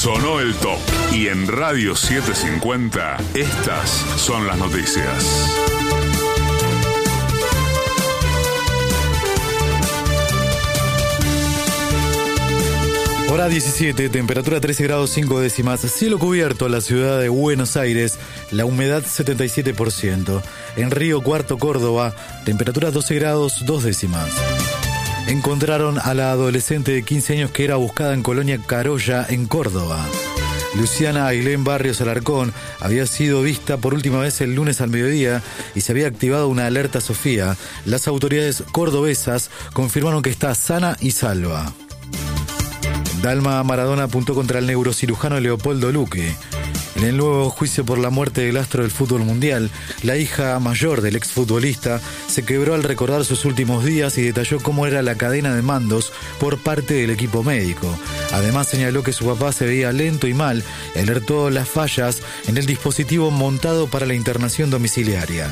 Sonó el top. Y en Radio 750, estas son las noticias. Hora 17, temperatura 13 grados 5 décimas, cielo cubierto en la ciudad de Buenos Aires, la humedad 77%. En Río Cuarto, Córdoba, temperatura 12 grados 2 décimas. Encontraron a la adolescente de 15 años que era buscada en Colonia Carolla, en Córdoba. Luciana Ailén Barrios Alarcón había sido vista por última vez el lunes al mediodía y se había activado una alerta Sofía. Las autoridades cordobesas confirmaron que está sana y salva. Dalma Maradona apuntó contra el neurocirujano Leopoldo Luque. En el nuevo juicio por la muerte del astro del fútbol mundial, la hija mayor del exfutbolista se quebró al recordar sus últimos días y detalló cómo era la cadena de mandos por parte del equipo médico. Además señaló que su papá se veía lento y mal y alertó las fallas en el dispositivo montado para la internación domiciliaria.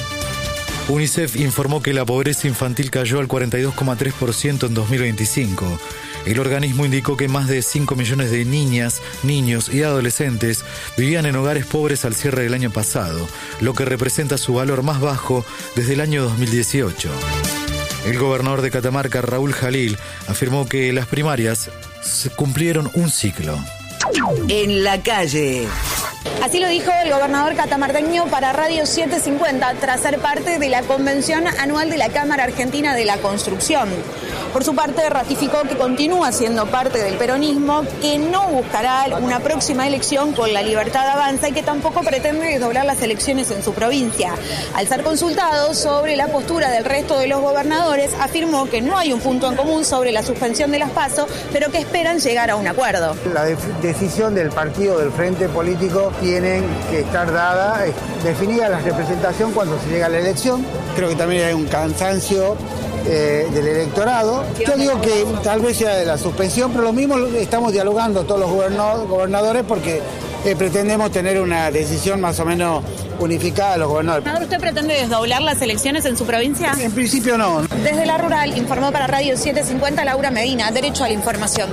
UNICEF informó que la pobreza infantil cayó al 42,3% en 2025. El organismo indicó que más de 5 millones de niñas, niños y adolescentes vivían en hogares pobres al cierre del año pasado, lo que representa su valor más bajo desde el año 2018. El gobernador de Catamarca, Raúl Jalil, afirmó que las primarias cumplieron un ciclo. En la calle. Así lo dijo el gobernador catamarqueño para Radio 750 tras ser parte de la convención anual de la Cámara Argentina de la Construcción. Por su parte, ratificó que continúa siendo parte del peronismo, que no buscará una próxima elección con La Libertad Avanza y que tampoco pretende desdoblar las elecciones en su provincia. Al ser consultado sobre la postura del resto de los gobernadores, afirmó que no hay un punto en común sobre la suspensión de las PASO, pero que esperan llegar a un acuerdo. La decisión del partido, del frente político, tienen que estar dada, definida la representación cuando se llega a la elección. Creo que también hay un cansancio del electorado. Yo digo que tal vez sea de la suspensión, pero lo mismo estamos dialogando todos los gobernadores porque pretendemos tener una decisión más o menos unificada de los gobernadores. ¿Usted pretende desdoblar las elecciones en su provincia? En principio no. Desde la rural informó para Radio 750 Laura Medina, Derecho a la Información.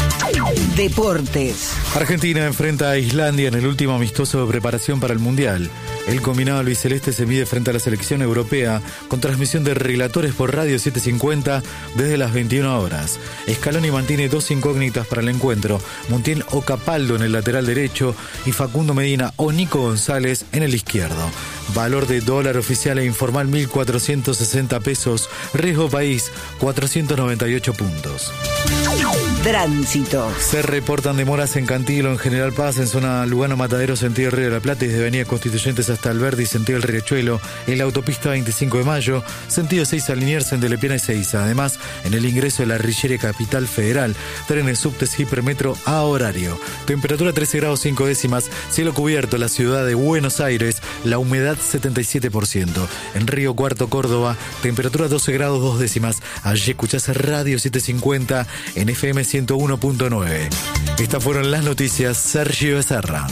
Deportes. Argentina enfrenta a Islandia en el último amistoso de preparación para el Mundial. El combinado albiceleste se mide frente a la selección europea con transmisión de relatores por Radio 750 desde las 21 horas. Scaloni mantiene dos incógnitas para el encuentro: Montiel o Capaldo en el lateral derecho y Facundo Medina o Nico González en el izquierdo. Valor de dólar oficial e informal 1.460 pesos. Riesgo país 498 puntos. Tránsito. Se reportan demoras en Cantilo, en General Paz, en zona Lugano Matadero, sentido Río de la Plata, y desde Avenida Constituyentes hasta Alberdi, sentido El Riachuelo, en la autopista 25 de Mayo, sentido 6 a Liniers, en Delepiana y Seiza. Además, en el ingreso de la Rillería Capital Federal, trenes, subtes, hipermetro a horario. Temperatura 13 grados 5 décimas, cielo cubierto en la ciudad de Buenos Aires, la humedad 77%. En Río Cuarto, Córdoba, temperatura 12 grados 2 décimas. Allí escuchás Radio 750 en FM 101.9. Estas fueron las noticias. Sergio Becerra.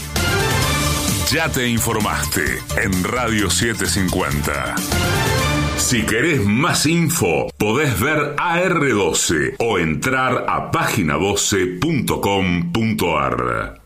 Ya te informaste en Radio 750. Si querés más info, podés ver AR12 o entrar a página12.com.ar.